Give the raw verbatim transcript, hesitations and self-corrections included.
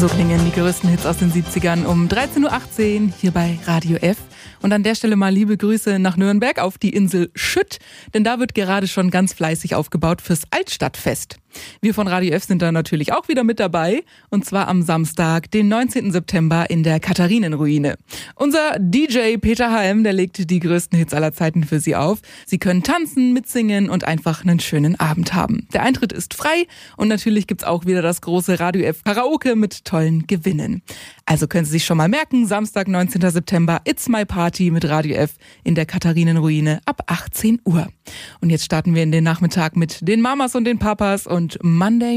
So klingen die größten Hits aus den siebzigern um dreizehn Uhr achtzehn hier bei Radio F. Und an der Stelle mal liebe Grüße nach Nürnberg auf die Insel Schütt, denn da wird gerade schon ganz fleißig aufgebaut fürs Altstadtfest. Wir von Radio F sind da natürlich auch wieder mit dabei, und zwar am Samstag, den neunzehnten September in der Katharinenruine. Unser D J Peter Halm, der legt die größten Hits aller Zeiten für Sie auf. Sie können tanzen, mitsingen und einfach einen schönen Abend haben. Der Eintritt ist frei und natürlich gibt's auch wieder das große Radio F Karaoke mit tollen Gewinnen. Also können Sie sich schon mal merken, Samstag, neunzehnten September, It's My Party mit Radio F in der Katharinenruine ab achtzehn Uhr. Und jetzt starten wir in den Nachmittag mit den Mamas und den Papas und Monday